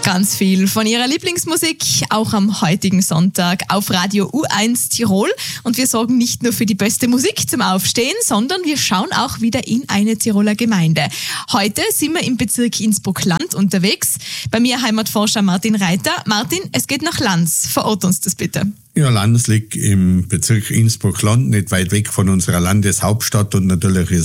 Ganz viel von ihrer Lieblingsmusik, auch am heutigen Sonntag auf Radio U1 Tirol. Und wir sorgen nicht nur für die beste Musik zum Aufstehen, sondern wir schauen auch wieder in eine Tiroler Gemeinde. Heute sind wir im Bezirk Innsbruck-Land unterwegs. Bei mir Heimatforscher Martin Reiter. Martin, es geht nach Lanz. Verort uns das bitte. Ja, Lanz liegt im Bezirk Innsbruck-Land, nicht weit weg von unserer Landeshauptstadt und natürlich ist